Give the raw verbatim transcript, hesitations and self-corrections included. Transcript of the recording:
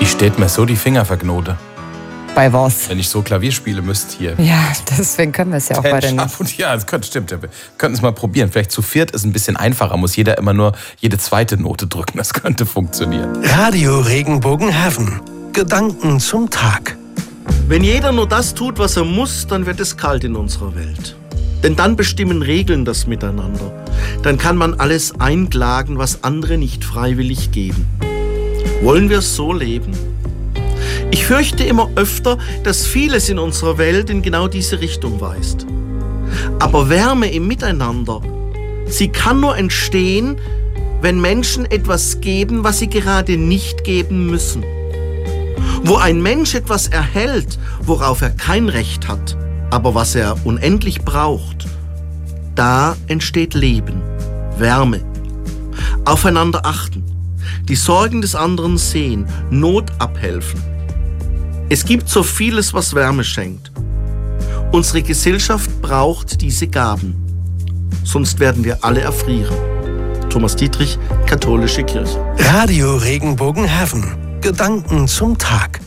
Ich steht mir so die Finger verknote. Bei was? Wenn ich so Klavier spielen müsste hier. Ja, deswegen können wir es ja auch beide nicht. Und ja, das könnte, stimmt. Wir könnten es mal probieren. Vielleicht zu viert ist ein bisschen einfacher. Muss jeder immer nur jede zweite Note drücken. Das könnte funktionieren. Radio Regenbogen-Heaven. Gedanken zum Tag. Wenn jeder nur das tut, was er muss, dann wird es kalt in unserer Welt. Denn dann bestimmen Regeln das Miteinander. Dann kann man alles einklagen, was andere nicht freiwillig geben. Wollen wir so leben? Ich fürchte immer öfter, dass vieles in unserer Welt in genau diese Richtung weist. Aber Wärme im Miteinander, sie kann nur entstehen, wenn Menschen etwas geben, was sie gerade nicht geben müssen. Wo ein Mensch etwas erhält, worauf er kein Recht hat, aber was er unendlich braucht, da entsteht Leben, Wärme. Aufeinander achten, die Sorgen des anderen sehen, Not abhelfen. Es gibt so vieles, was Wärme schenkt. Unsere Gesellschaft braucht diese Gaben. Sonst werden wir alle erfrieren. Thomas Dietrich, Katholische Kirche. Radio Regenbogen-Heaven. Gedanken zum Tag.